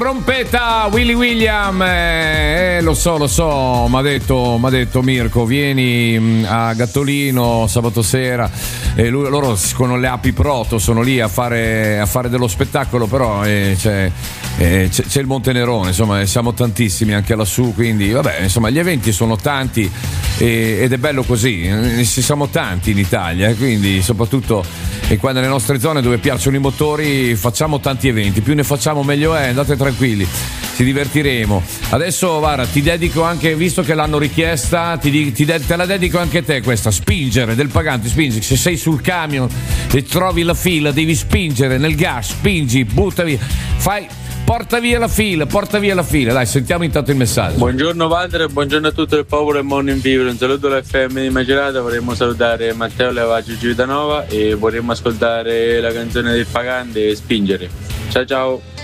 Trompeta Willy William, lo so, m'ha detto Mirko, vieni a Gattolino sabato sera, e loro con le api proto sono lì a fare dello spettacolo, però c'è il Montenerone, insomma siamo tantissimi anche lassù, quindi vabbè, insomma gli eventi sono tanti ed è bello così, siamo tanti in Italia, quindi soprattutto quando nelle nostre zone dove piacciono i motori facciamo tanti eventi, più ne facciamo meglio è, andate tranquilli, ci divertiremo. Adesso guarda, ti dedico anche, visto che l'hanno richiesta, te la dedico anche a te questa, spingere del Pagante, spingi, se sei sul camion e trovi la fila devi spingere nel gas, spingi, butta via, porta via la fila, dai, sentiamo intanto il messaggio. Buongiorno Walter, buongiorno a tutto il popolo e Morning Fever, un saluto all'FM di Macerata, vorremmo salutare Matteo Levaggio Civitanova e vorremmo ascoltare la canzone del Pagante, Spingere. Ciao.